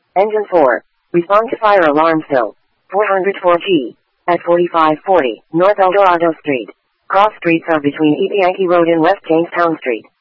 Engine 4. Respond to fire alarm still. 404G. At 4540, North Eldorado Street. Cross streets are between East Yankee Road and West Jamestown Street.